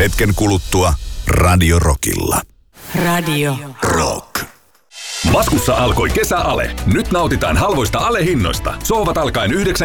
Hetken kuluttua Radio Rockilla. Radio Rock. Maskussa alkoi kesäale. Nyt nautitaan halvoista alehinnoista. Sohvat alkaen 9